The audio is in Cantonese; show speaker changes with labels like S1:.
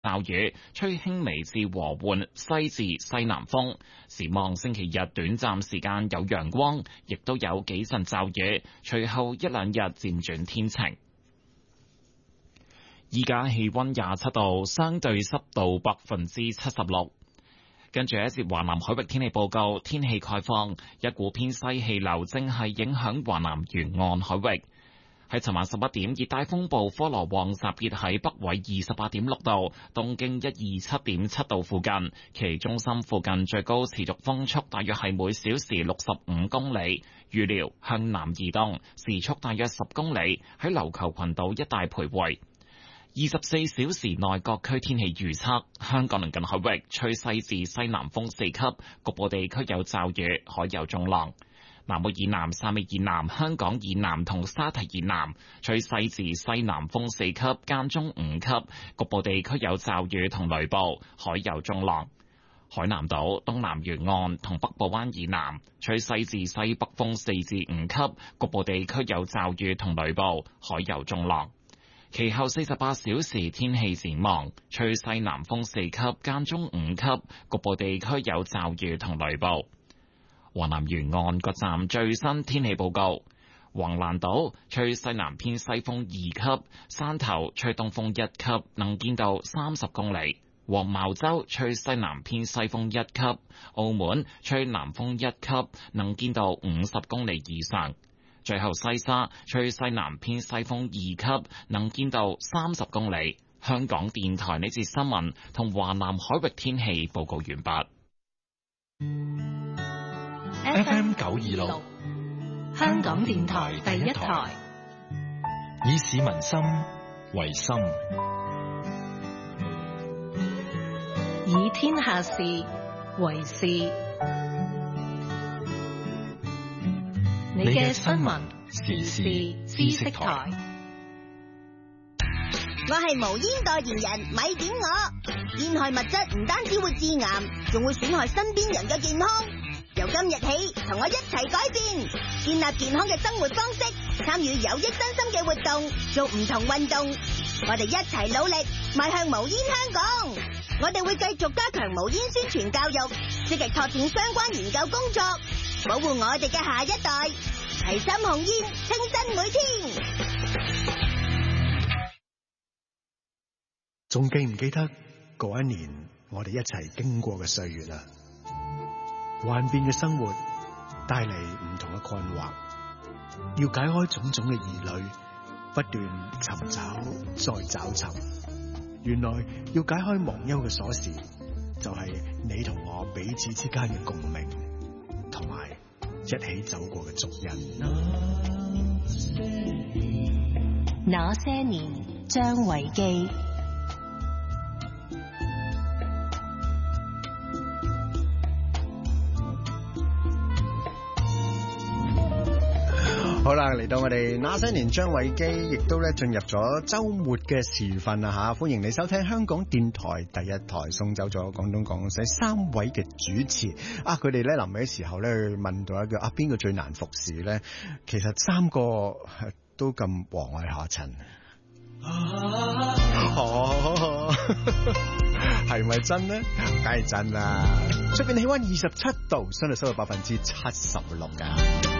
S1: 驟雨，吹輕微至和緩西至西南風。展望星期日短暫時間有陽光，亦都有幾陣驟雨，隨後一兩日漸轉天晴。依家氣溫27度，相對濕度76%。跟住一節華南海域天氣報告，天氣概況，一股偏西氣流正係影響華南沿岸海域。喺尋晚11點，熱帶風暴科羅旺集結喺北緯28.6度、東經127.7度附近，其中心附近最高持續風速大約係每小時65公里，預料向南移動，時速大約10公里，喺琉球群島一帶徘徊。24小時內各區天氣預測：香港鄰近海域吹西至西南風4級，局部地區有驟雨，海有中浪。南澳以南、汕尾以南、香港以南同沙堤以南吹西至西南風4級，間中5級，局部地區有驟雨同雷暴，海有中浪。海南島、東南沿岸同北部灣以南吹西至西北風4至5級，局部地區有驟雨同雷暴，海有中浪。其後48小時天氣展望，吹西南風4級，間中5級，局部地區有驟雨同雷暴。華南沿岸各站最新天氣報告：橫瀾島吹西南偏西風2級，山頭吹東風1級，能見度30公里；黃茅洲吹西南偏西風1級，澳門吹南風1級，能見度50公里以上。最後西沙吹西南偏西風2級，能見度30公里。香港電台呢節新聞同華南海域天氣報告完畢。
S2: FM 926，香港電台第一台，以市民心為心，
S3: 以天下事為事。你嘅新聞時事知識台，
S4: 我係無煙代言人，咪點我。煙害物質唔單止會致癌，仲會損害身邊人嘅健康。由今日起，同我一齊改變，建立健康嘅生活方式，參與有益身心嘅活動，做唔同運動。我哋一齊努力，邁向無煙香港。我哋會繼續加強無煙宣傳教育，積極拓展相關研究工作，保護我哋嘅下一代。齊心控煙，清新每天。
S5: 仲記唔記得嗰一年我哋一齊經過嘅歲月啊？幻變嘅生活帶嚟唔同嘅困惑，要解開種種嘅疑慮，不斷尋找再找尋。原來要解開忘憂嘅鎖匙，就係你同我彼此之間嘅共鳴，同埋一起走過嘅足印。
S3: 那些年，張維基。
S5: 好啦，嚟到我哋那些年張偉基，亦都咧進入咗周末嘅時分啦吓，歡迎你收聽香港電台第一台，送走咗廣東廣西3位嘅主持啊！佢哋咧臨尾嘅時候咧問到一句邊個最難服侍咧？其實3個都咁皇位下塵，係咪真呢？梗係真啦！出邊氣溫27度，相對濕度76%噶。